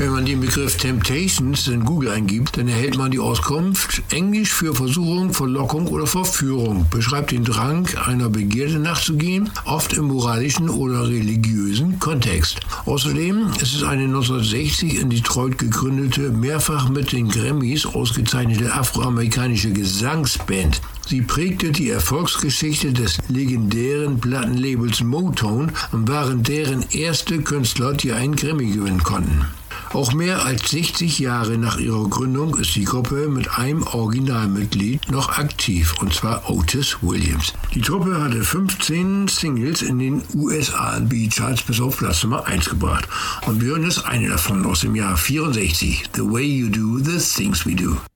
Wenn man den Begriff Temptations in Google eingibt, dann erhält man die Auskunft Englisch für Versuchung, Verlockung oder Verführung, beschreibt den Drang, einer Begierde nachzugehen, oft im moralischen oder religiösen Kontext. Außerdem ist es eine 1960 in Detroit gegründete, mehrfach mit den Grammys ausgezeichnete afroamerikanische Gesangsband. Sie prägte die Erfolgsgeschichte des legendären Plattenlabels Motown und waren deren erste Künstler, die einen Grammy gewinnen konnten. Auch mehr als 60 Jahre nach ihrer Gründung ist die Gruppe mit einem Originalmitglied noch aktiv, und zwar Otis Williams. Die Truppe hatte 15 Singles in den US-R&B-Charts bis auf Platz Nummer 1 gebracht. Und wir hören jetzt eine davon aus dem Jahr 64, The Way You Do, The Things We Do.